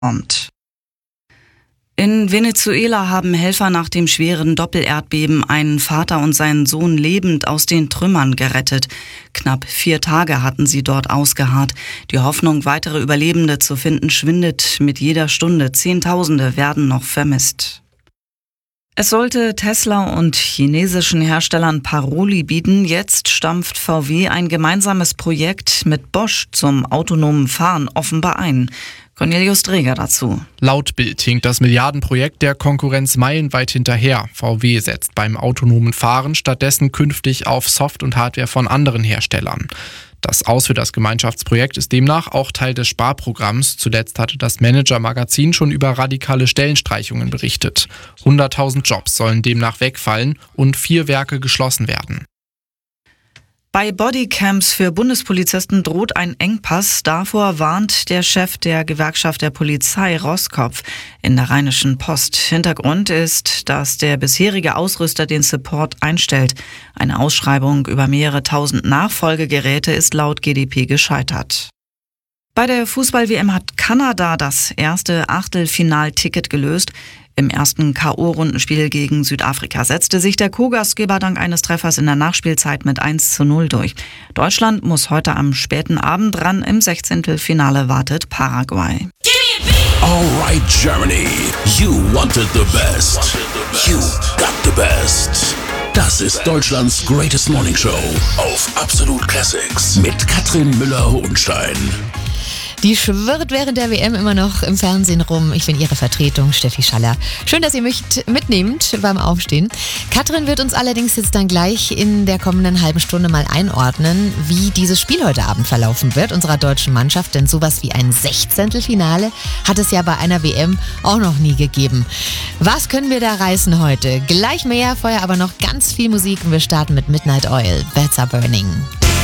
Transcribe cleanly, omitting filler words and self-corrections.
kommt. In Venezuela haben Helfer nach dem schweren Doppelerdbeben einen Vater und seinen Sohn lebend aus den Trümmern gerettet. Knapp 4 Tage hatten sie dort ausgeharrt. Die Hoffnung, weitere Überlebende zu finden, schwindet mit jeder Stunde. Zehntausende werden noch vermisst. Es sollte Tesla und chinesischen Herstellern Paroli bieten. Jetzt stampft VW ein gemeinsames Projekt mit Bosch zum autonomen Fahren offenbar ein. Cornelius Dreger dazu. Laut Bild hinkt das Milliardenprojekt der Konkurrenz meilenweit hinterher. VW setzt beim autonomen Fahren stattdessen künftig auf Soft- und Hardware von anderen Herstellern. Das Aus für das Gemeinschaftsprojekt ist demnach auch Teil des Sparprogramms. Zuletzt hatte das Manager-Magazin schon über radikale Stellenstreichungen berichtet. 100.000 Jobs sollen demnach wegfallen und 4 Werke geschlossen werden. Bei Bodycams für Bundespolizisten droht ein Engpass. Davor warnt der Chef der Gewerkschaft der Polizei, Roskopf, in der Rheinischen Post. Hintergrund ist, dass der bisherige Ausrüster den Support einstellt. Eine Ausschreibung über mehrere tausend Nachfolgegeräte ist laut GdP gescheitert. Bei der Fußball-WM hat Kanada das erste Achtelfinalticket gelöst. Im ersten K.O.-Rundenspiel gegen Südafrika setzte sich der Co-Gastgeber dank eines Treffers in der Nachspielzeit mit 1:0 durch. Deutschland muss heute am späten Abend ran. Im 16. wartet Paraguay. Alright Germany, you wanted the best. You got the best. Das ist Deutschlands Greatest Morning Show auf Absolut Classics mit Katrin Müller-Hohenstein. Die schwirrt während der WM immer noch im Fernsehen rum. Ich bin Ihre Vertretung, Steffi Schaller. Schön, dass ihr mich mitnehmt beim Aufstehen. Katrin wird uns allerdings jetzt dann gleich in der kommenden halben Stunde mal einordnen, wie dieses Spiel heute Abend verlaufen wird, unserer deutschen Mannschaft. Denn sowas wie ein Sechzehntelfinale hat es ja bei einer WM auch noch nie gegeben. Was können wir da reißen heute? Gleich mehr, vorher aber noch ganz viel Musik und wir starten mit Midnight Oil, Beds Are Burning.